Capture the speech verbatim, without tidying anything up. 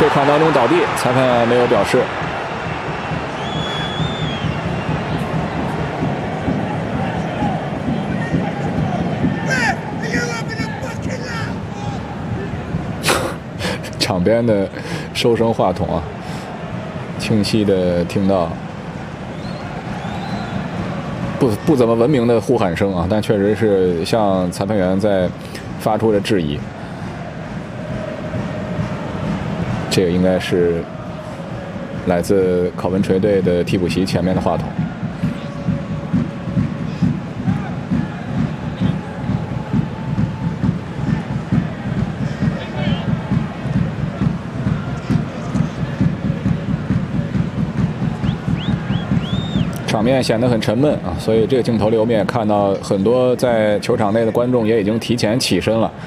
对抗当中倒地，裁判没有表示。场边的收声话筒啊，清晰的听到不不怎么文明的呼喊声啊，但确实是向裁判员在发出了质疑。这个应该是来自考文垂队的替补席前面的话筒。场面显得很沉闷啊，所以这个镜头里我们也看到很多在球场内的观众也已经提前起身了。